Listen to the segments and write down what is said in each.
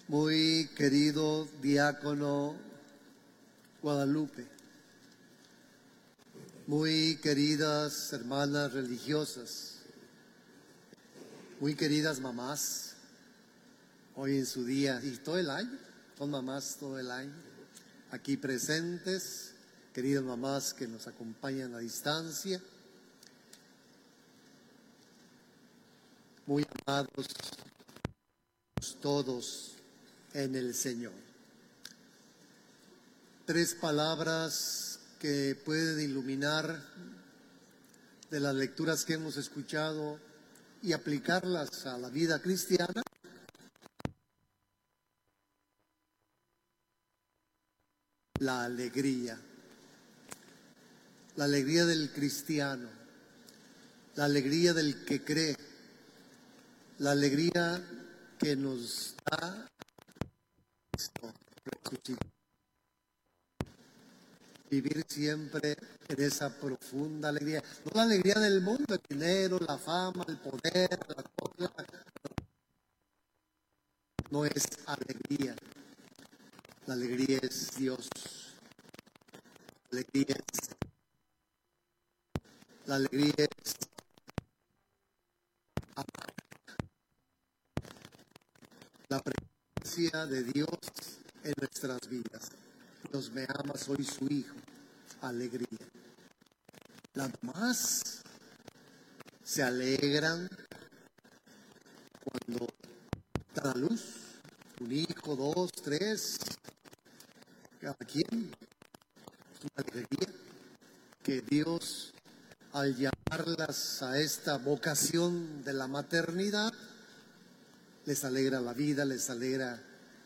Muy querido diácono Guadalupe, muy queridas hermanas religiosas, muy queridas mamás, hoy en su día y todo el año, son mamás todo el año, aquí presentes, queridas mamás que nos acompañan a distancia, muy amados todos en el Señor. 3 palabras que pueden iluminar de las lecturas que hemos escuchado y aplicarlas a la vida cristiana. La alegría del cristiano, la alegría del que cree, la alegría que nos da Cristo resucitado. Vivir siempre en esa profunda alegría, no la alegría del mundo, el dinero, la fama, el poder, la cosa, no es alegría. La alegría es Dios. La alegría es amar. La presencia de Dios en nuestras vidas. Dios me ama, soy su hijo. Alegría. Las demás se alegran cuando da a luz. Un hijo, 2, 3. Cada quien. Es una alegría que Dios, al llamarlas a esta vocación de la maternidad, les alegra la vida, les alegra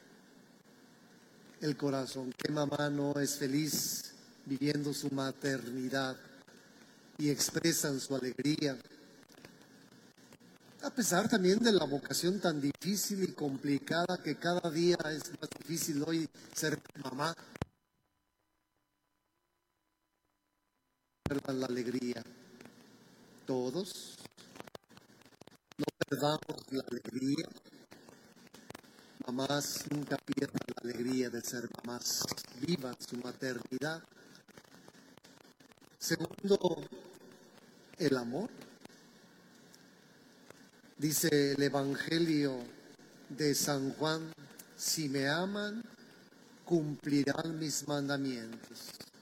el corazón. ¿Qué mamá no es feliz viviendo su maternidad y expresan su alegría? A pesar también de la vocación tan difícil y complicada, que cada día es más difícil hoy ser mamá. Perdan la alegría. Todos no perdamos la alegría. Mamás nunca pierdan la alegría de ser mamás. Vivan su maternidad. Segundo, el amor. Dice el Evangelio de San Juan: si me aman, cumplirán mis mandamientos.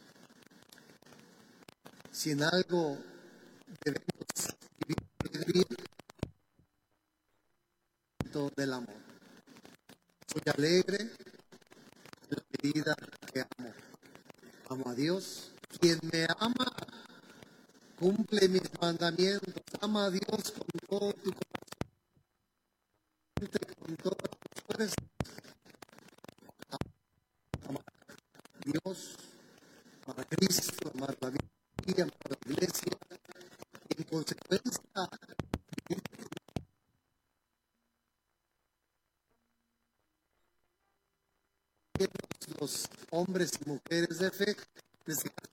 Si en algo debemos vivir del amor. Soy alegre en la medida que amo. Amo a Dios. Quien me ama, cumple mis mandamientos. Ama a Dios con todo tu corazón, con todas tus fuerzas. Amar a Dios, amar a Cristo, amar la vida, amar la iglesia. Y en consecuencia, los hombres y mujeres de fe,